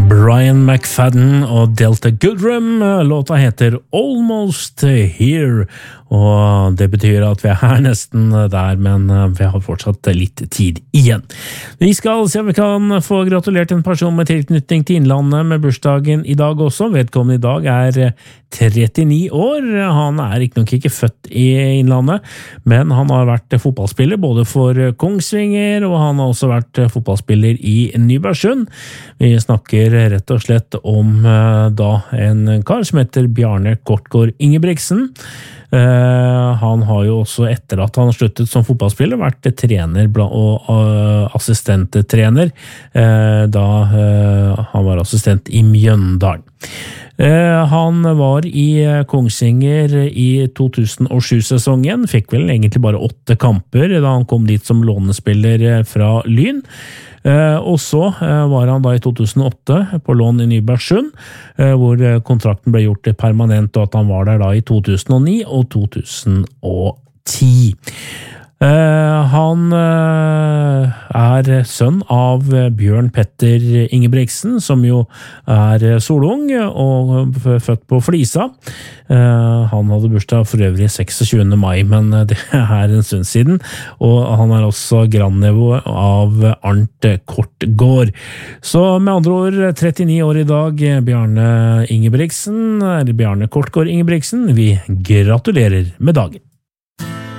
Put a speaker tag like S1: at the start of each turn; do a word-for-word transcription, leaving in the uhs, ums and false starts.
S1: Brian McFadden og Delta Goodrum. Låta heter Almost Here, og det betyr at vi er nesten der, men vi har fortsatt litt tid igjen. Vi skal se om vi kan få gratulert en person med tilknytning til Innlandet med bursdagen i dag også. Vedkommende i dag er trettini år. Han er ikke nok ikke født i Innlandet, men han har vært fotballspiller både for Kongsvinger, og han har også vært fotballspiller i Nybergsund. Vi snakker rett og slett om da en kar som heter Bjarne Kortgård Ingebrigtsen. Uh, han har jo også etter at han sluttet som fotballspiller vært trener og uh, assistenttrener uh, da uh, han var assistent i Mjøndalen. Uh, han var i Kongsvinger i to tusen og sju-sesongen, fikk vel egentlig bare åtte kamper da han kom dit som lånespiller fra Lyn. Uh, og så uh, var han da i to tusen og åtte på lån i Nybergsund, uh, hvor kontrakten ble gjort permanent, og at han var der da i to tusen og ni og to tusen og ti. Uh, han uh, er sønn av Bjørn Petter Ingebrigtsen, som jo er solung og født på Flisa. Uh, han hadde bursdag for øvrig seksogtjuende mai, men det er en stund siden, og han er også grandnevå av Arnt Kortgård. Så med andre ord, trettini år i dag, Bjarne Ingebrigtsen, eller Bjarne Kortgård Ingebrigtsen, vi gratulerer med dagen.